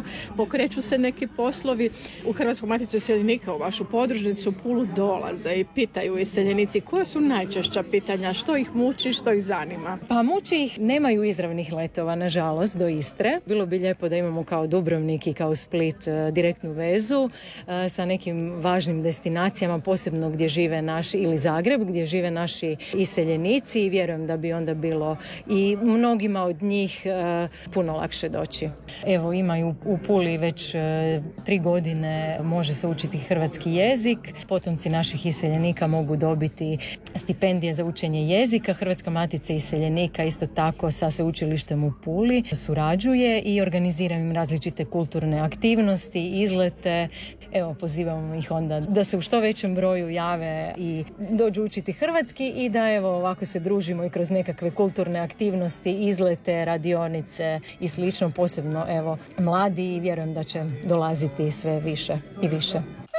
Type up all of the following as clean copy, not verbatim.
tako pokreću se neki poslovi. U Hrvatsku maticu iseljenika, u vašu podružnicu u Pulu dolaze i pitaju iseljenici koje su najčešća pitanja, što ih muči, što ih zanima. Pa muči ih, nemaju izravnih letova, nažalost, do Istre. Bilo bi lijepo da imamo kao Dubrovnik i kao Split direktnu vezu sa nekim važnim destinacijama, posebno gdje žive naši, ili Zagreb, gdje žive naši iseljenici, i vjerujem da bi onda bilo i mnogima od njih puno lakše doći. Evo, imaju u Puli već 3 godine može se učiti hrvatski jezik. Potomci naših iseljenika mogu dobiti stipendije za učenje jezika. Hrvatska matica iseljenika isto tako sa sveučilištem u Puli surađuje i organizira im različite kulturne aktivnosti, izlete. Evo, pozivamo ih onda da se u što većem broju jave i dođu učiti hrvatski i da evo ovako se družimo i kroz nekakve kulturne aktivnosti, izlete, radionice i slično, posebno evo mladi, i vjerujem da će dolaziti sve više i više.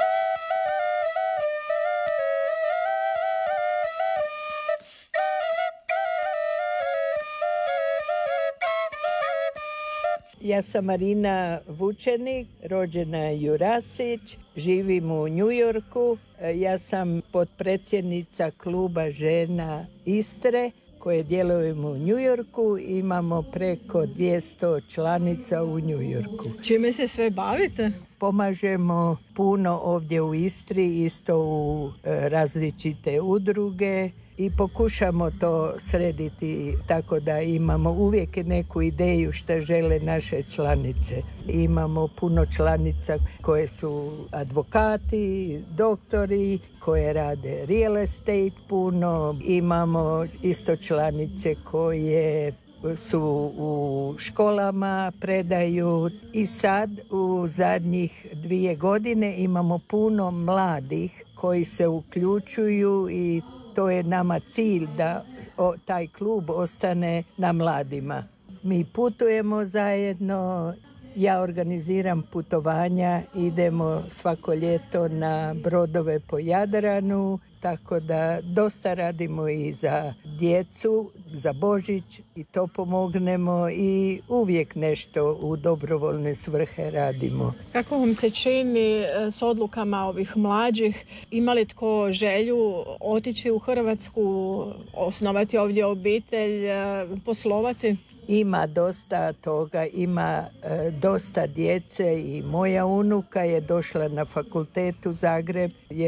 Ja sam Marina Vučenik, rođena Jurasić, živim u New Yorku. Ja sam potpredsjednica kluba žena Istre koje djelujemo u New Yorku. Imamo preko 200 članica u New Yorku. Čime se sve bavite? Pomažemo puno ovdje u Istri, isto u različite udruge. I pokušamo to srediti tako da imamo uvijek neku ideju što žele naše članice. Imamo puno članica koje su advokati, doktori, koje rade real estate puno. Imamo isto članice koje su u školama, predaju, i sad u zadnjih 2 godine imamo puno mladih koji se uključuju i to je nama cilj da taj klub ostane na mladima. Mi putujemo zajedno, ja organiziram putovanja, idemo svako ljeto na brodove po Jadranu, tako da dosta radimo i za djecu, za Božić, i to pomognemo i uvijek nešto u dobrovoljne svrhe radimo. Kako vam se čini s odlukama ovih mlađih? Ima li tko želju otići u Hrvatsku, osnovati ovdje obitelj, poslovati? Ima dosta toga, ima dosta djece, i moja unuka je došla na fakultet u Zagreb.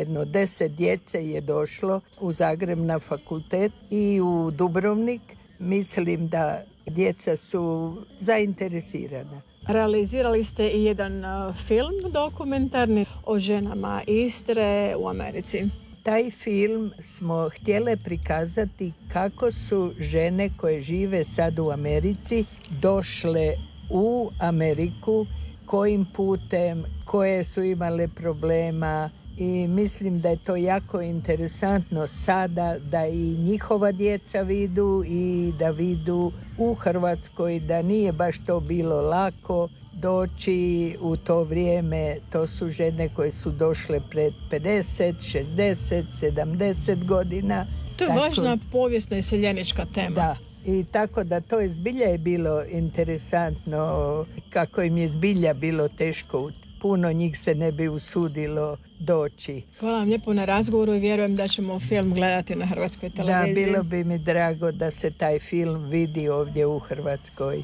10 djece je došlo u Zagreb na fakultet i u Dubrovnik. Mislim da djeca su zainteresirana. Realizirali ste i jedan film dokumentarni o ženama Istre u Americi. Taj film smo htjeli prikazati kako su žene koje žive sad u Americi došle u Ameriku, kojim putem, koje su imale problema, i mislim da je to jako interesantno sada da i njihova djeca vidu i da vidu u Hrvatskoj da nije baš to bilo lako doći u to vrijeme. To su žene koje su došle pred 50, 60, 70 godina. To je važna povijesna iseljenička tema. Da. I tako da to je zbilja je bilo interesantno, kako im je zbilja bilo teško. Puno njih se ne bi usudilo doći. Hvala vam lijepo na razgovoru i vjerujem da ćemo film gledati na hrvatskoj televiziji. Da, bilo bi mi drago da se taj film vidi ovdje u Hrvatskoj.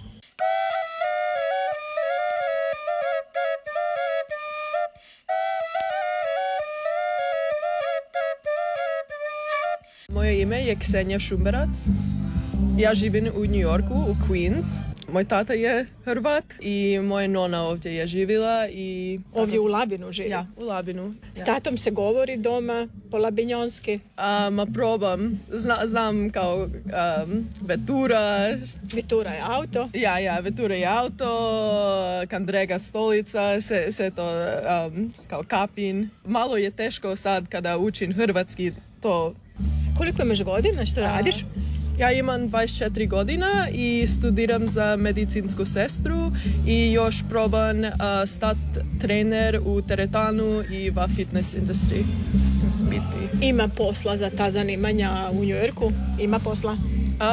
Moje ime je Ksenija Šumberac. Ja živim u New Yorku, u Queens. Moj tata je Hrvat i moja nona ovdje je živjela. Ovdje u Labinu živi? Ja, u Labinu. S tatom se govori doma po labinjonski? Probam. Znam kao vetura. Vetura je auto? Ja, vetura je auto, kandrega stolica, sve to kao kapin. Malo je teško sad kada učim hrvatski to. Koliko imaš godina, što radiš? Ja imam 24 godina i studiram za medicinsku sestru i još probam stat trener u teretanu i va fitness industriji. Ima posla za ta zanimanja u New Yorku? Ima posla?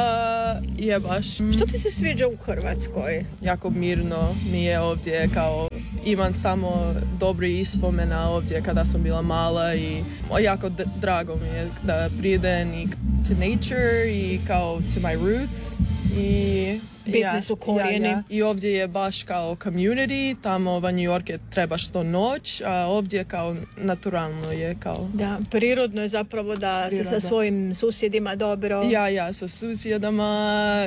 Je baš. Što ti se sviđa u Hrvatskoj? Jako mirno mi je ovdje, kao imam samo dobri ispomena ovdje kada sam bila mala i jako drago mi je da pridem i to nature i kao to my roots i bitni su korijeni. I ovdje je baš kao community, tamo u New York je treba što noć, a ovdje kao naturalno je kao... Da, prirodno je zapravo da se sa svojim susjedima dobro... sa susjedama,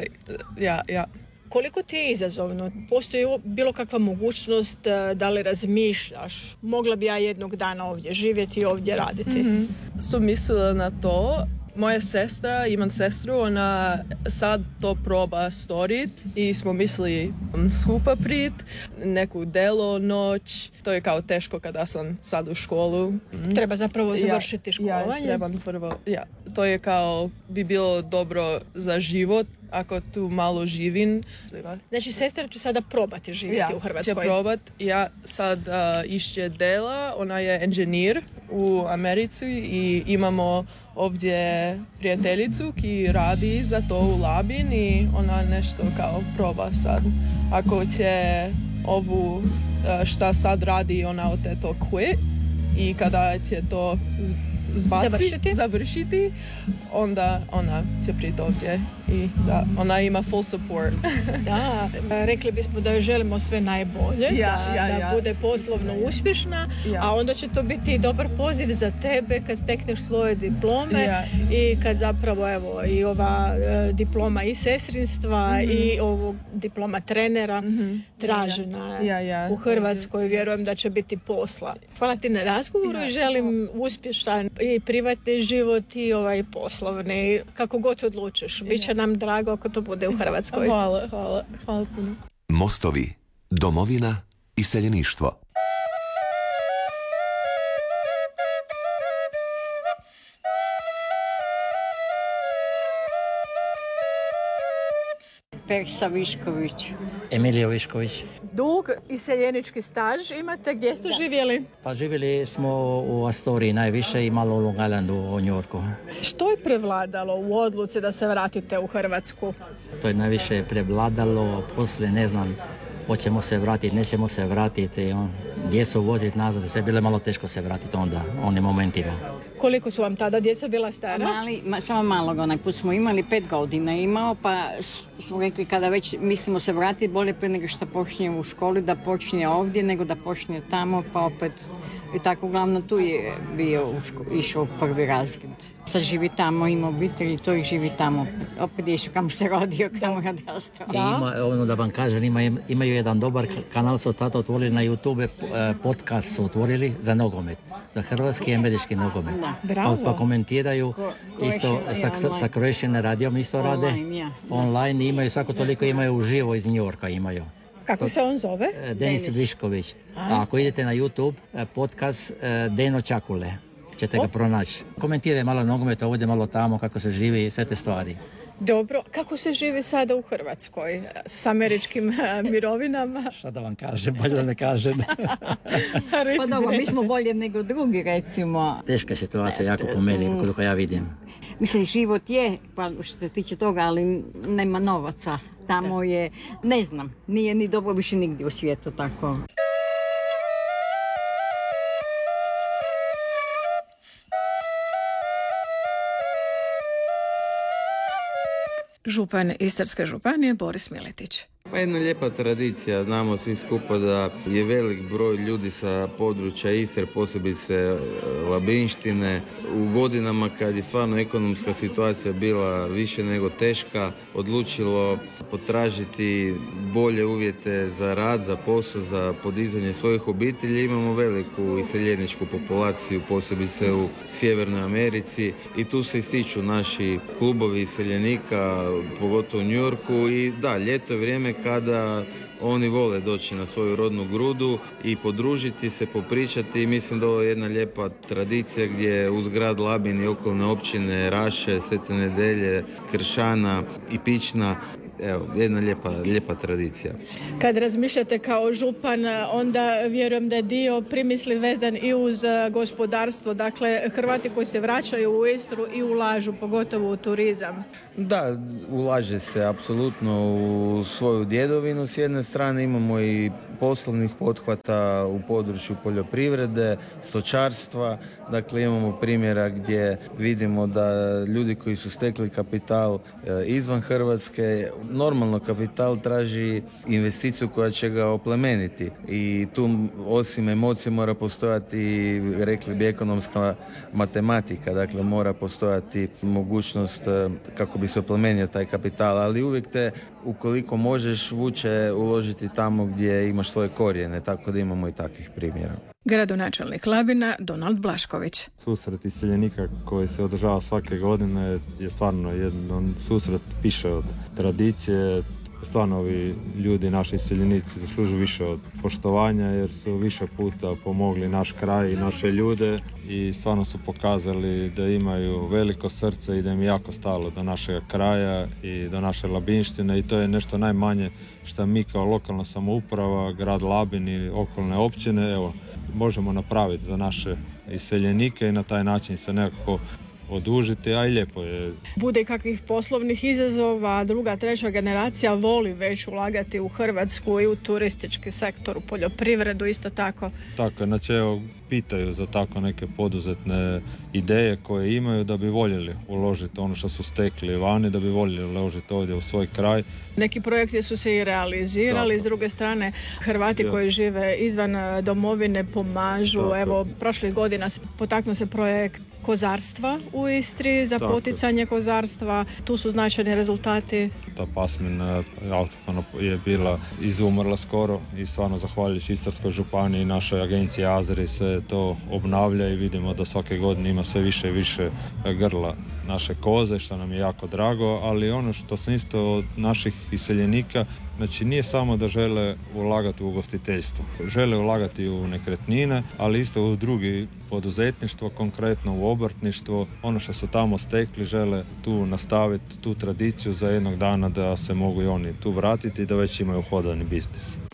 Koliko ti je izazovno? Postoji bilo kakva mogućnost da li razmišljaš? Mogla bi ja jednog dana ovdje živjeti i ovdje raditi? Sam mislila na to. Moja sestra, imam sestru, ona sad to proba storit i smo mislili skupa prit, neku delo noć. To je kao teško kada sam sad u školu. Treba zapravo završiti školovanje. Trebam prvo, to je kao bi bilo dobro za život ako tu malo živim. Znači, sestra će sada probati živjeti u Hrvatskoj. Će probat. Ja sad išće dela, ona je inženjer u Americi i imamo ovdje prijateljicu ki radi za to u Labin i ona nešto kao proba sad. Ako će ovu šta sad radi, ona od to quit i kada će to završiti, onda ona će priti ovdje i da, ona ima full support. Da, rekli bismo da joj želimo sve najbolje, da bude poslovno uspješna, a onda će to biti dobar poziv za tebe kad stekneš svoje diplome i kad zapravo evo i ova diploma i sestrinstva i ovog diploma trenera tražena u Hrvatskoj. Vjerujem da će biti posla. Hvala ti na razgovoru i želim uspješan i privatni život i ovaj poslovni. Kako god odlučiš. Biće nam drago ako to bude u Hrvatskoj. Hvala puno. Mostovi, domovina, iseljeništvo. Persa Višković. Emilija Višković. Dug iseljenički staž imate, gdje ste živjeli? Pa živjeli smo u Astoriji najviše i malo u Long Islandu u New Yorku. Što je prevladalo u odluci da se vratite u Hrvatsku? To je najviše prevladalo, poslije ne znam, hoćemo se vratiti, nećemo se vratiti, djecu voziti nazad, sve bilo malo teško se vratiti onda, onim momentima. Koliko su vam tada djeca bila stara? Samo malog, onaj put smo imali 5 godina imao, pa smo rekli kada već mislimo se vratiti, bolje prije nego što počne u školi, da počne ovdje, nego da počne tamo, pa opet i tako uglavnom tu je išao prvi razred. Sad živi tamo, ima obitelj i to ih živi tamo. Opet je išao kamo se rodio, kamo je odrastao. Da vam kažem, imaju jedan dobar kanal, su tato otvorili na YouTube, podcast su otvorili za nogomet, za hrvatski i američki nogomet. Pa komentiraju, isto sa Croatian radijom isto rade, online imaju, svako toliko imaju uživo iz New Yorka imaju. Kako se on zove? Denis Višković. A ako idete na YouTube, podcast Deno Čakule, ćete ga pronaći. Komentiraj malo nogomet, ovdje malo tamo, kako se živi, sve te stvari. Dobro, kako se živi sada u Hrvatskoj s američkim mirovinama? Šta da vam kažem, bolje da ne kažem. Pa dobro, mi smo bolje nego drugi, recimo. Teška situacija, jako po meni, koliko ja vidim. Mislim, život je, pa što se tiče toga, ali nema novaca. Tamo je, ne znam, nije ni dobro više nigdje u svijetu tako. Župan Istarske županije Boris Miletić. Pa jedna lijepa tradicija, znamo svi skupa da je velik broj ljudi sa područja Istre, posebice Labinštine, u godinama kad je stvarno ekonomska situacija bila više nego teška, odlučilo potražiti bolje uvjete za rad, za posao, za podizanje svojih obitelji. Imamo veliku iseljeničku populaciju, posebice u Sjevernoj Americi i tu se ističu naši klubovi iseljenika, pogotovo u New Yorku i da, ljeto je vrijeme kada oni vole doći na svoju rodnu grudu i podružiti se, popričati i mislim da ovo je jedna lijepa tradicija gdje uz grad Labin i okolne općine Raše, Svete Nedelje, Kršana i Pična jedna lijepa tradicija. Kad razmišljate kao župan, onda vjerujem da je dio primisli vezan i uz gospodarstvo. Dakle, Hrvati koji se vraćaju u Istru i ulažu, pogotovo u turizam. Da, ulaže se apsolutno u svoju djedovinu. S jedne strane imamo i poslovnih pothvata u području poljoprivrede, stočarstva. Dakle, imamo primjera gdje vidimo da ljudi koji su stekli kapital izvan Hrvatske, normalno kapital traži investiciju koja će ga oplemeniti. I tu osim emocije mora postojati, rekli bi, ekonomska matematika. Dakle, mora postojati mogućnost kako bi se oplemenio taj kapital, ali uvijek te, ukoliko možeš, vuče uložiti tamo gdje imaš svoje korijene, tako da imamo i takvih primjera. Gradonačelnik Labina Donald Blašković. Susret iseljenika koji se održava svake godine je stvarno jedan susret više od tradicije. Stvarno ovi ljudi, naši iseljenici, zaslužuju više od poštovanja jer su više puta pomogli naš kraj i naše ljude i stvarno su pokazali da imaju veliko srce i da im je jako stalo do našeg kraja i do naše Labinštine i to je nešto najmanje što mi kao lokalna samouprava, grad Labin i okolne općine, možemo napraviti za naše iseljenike i na taj način se nekako odužiti, a i lijepo je. Bude i kakvih poslovnih izazova, druga, treća generacija voli već ulagati u Hrvatsku i u turistički sektor, u poljoprivredu isto tako. Tako, znači pitaju za tako neke poduzetne ideje koje imaju da bi voljeli uložiti ono što su stekli vani, da bi voljeli uložiti ovdje u svoj kraj. Neki projekti su se i realizirali, s druge strane Hrvati koji žive izvan domovine pomažu. Evo, prošlih godina potaknuo se projekt kozarstva u Istri za poticanje kozarstva. Tu su značajni rezultati. Ta pasmina autohtona je bila izumrla skoro i stvarno zahvaljujući Istarskoj županiji i našoj agenciji Azri se to obnavlja i vidimo da svake godine ima sve više i više grla naše koze, što nam je jako drago, ali ono što sam isto od naših iseljenika, znači nije samo da žele ulagati u ugostiteljstvo, žele ulagati u nekretnine, ali isto u drugi poduzetništvo, konkretno u obrtništvo, ono što su tamo stekli, žele tu nastaviti tu tradiciju za jednog dana da se mogu i oni tu vratiti i da već imaju hodani biznis.